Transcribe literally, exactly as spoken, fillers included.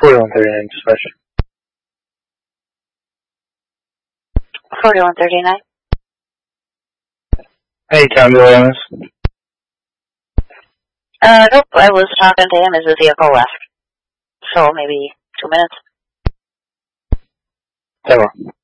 forty-one thirty-nine dispatch. forty-one thirty-nine. Hey, Tom Williams. Uh, nope, I was talking to him as the vehicle left. So maybe two minutes. Several.